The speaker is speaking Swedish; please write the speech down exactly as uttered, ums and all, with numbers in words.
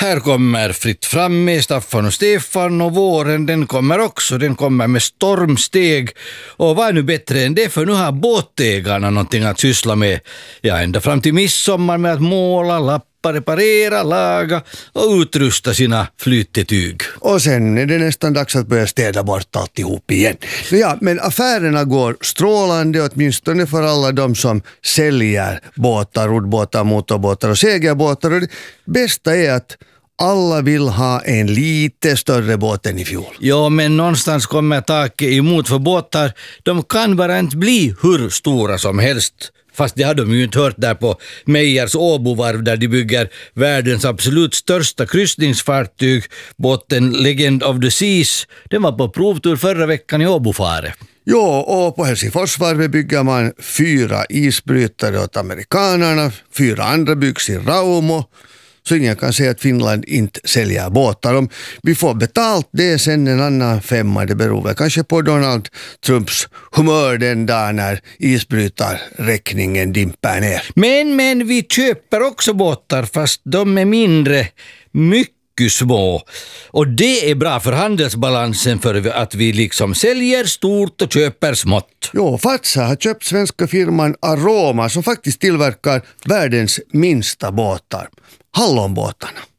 här kommer Fritt fram med Staffan och Stefan, och våren den kommer också, den kommer med stormsteg. Och vad är nu bättre än det, för nu har båtägarna någonting att syssla med. Ja, ända fram till midsommar med att måla, lappa, reparera, laga och utrusta sina flytetyg. Och sen är det nästan dags att börja städa bort alltihop igen. Ja, men affärerna går strålande, åtminstone för alla de som säljer båtar, roddbåtar, motorbåtar och segelbåtar. Och det bästa är att alla vill ha en lite större båt än i fjol. Ja, men någonstans kommer taket emot, för båtar, de kan bara inte bli hur stora som helst. Fast det har de ju inte hört där på Meijers Åbovarv, där de bygger världens absolut största kryssningsfartyg, båten Legend of the Seas. Den var på provtur förra veckan i Åbofare. Ja, och på Helsingforsvarvet bygger man fyra isbrytare åt amerikanerna, fyra andra byggs i Raumo. Så ingen kan säga att Finland inte säljer båtar. Om vi får betalt det sen en annan femma, det beror väl kanske på Donald Trumps humör den dag när isbrytarräkningen dimper ner. Men, men vi köper också båtar, fast de är mindre, mycket små. Och det är bra för handelsbalansen, för att vi liksom säljer stort och köper smått. Jo, Fatsa har köpt svenska firman Aroma som faktiskt tillverkar världens minsta båtar. Hallonbåtarna.